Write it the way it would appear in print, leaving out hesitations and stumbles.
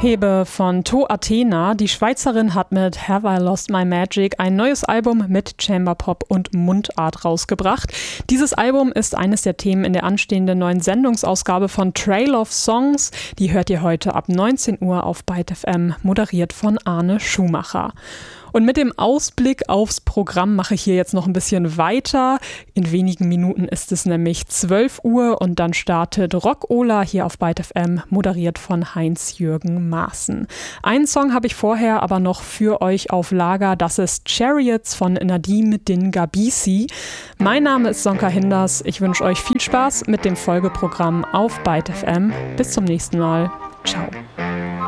Hebe von To Athena. Die Schweizerin hat mit Have I Lost My Magic ein neues Album mit Chamberpop und Mundart rausgebracht. Dieses Album ist eines der Themen in der anstehenden neuen Sendungsausgabe von Trail of Songs. Die hört ihr heute ab 19 Uhr auf Byte FM, moderiert von Arne Schumacher. Und mit dem Ausblick aufs Programm mache ich hier jetzt noch ein bisschen weiter. In wenigen Minuten ist es nämlich 12 Uhr und dann startet Rock-Ola hier auf Byte FM, moderiert von Heinz-Jürgen Maaßen. Einen Song habe ich vorher aber noch für euch auf Lager. Das ist Chariots von Nadim Dingabisi. Mein Name ist Sonka Hinders. Ich wünsche euch viel Spaß mit dem Folgeprogramm auf Byte FM. Bis zum nächsten Mal. Ciao.